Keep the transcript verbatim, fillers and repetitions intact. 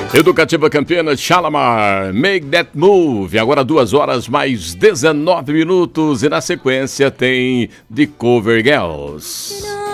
Educativa Campinas, Shalamar, Make That Move. Agora duas horas mais dezenove minutos. E na sequência tem The Cover Girls.